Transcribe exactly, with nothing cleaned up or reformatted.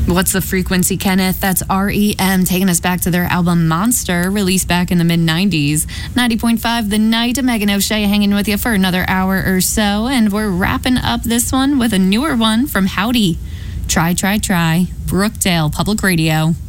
What's the Frequency, Kenneth? That's R E M, taking us back to their album Monster, released back in the mid nineties. ninety point five The Night. Megan O'Shea hanging with you for another hour or so, and we're wrapping up this one with a newer one from Howdy. Try, Try, Try. Brookdale Public Radio.